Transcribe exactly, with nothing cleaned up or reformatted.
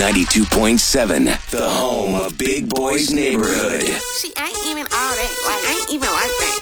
ninety-two point seven, the home of Big Boy's Neighborhood. She ain't even all that. Like, I ain't even like that.